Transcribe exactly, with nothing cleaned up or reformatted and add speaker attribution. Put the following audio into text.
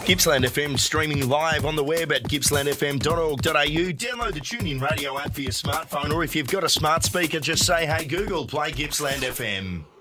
Speaker 1: Gippsland F M streaming live on the web at gippsland f m dot org dot a u. Download the TuneIn radio app for your smartphone, or if you've got a smart speaker, just say, hey Google, play Gippsland F M.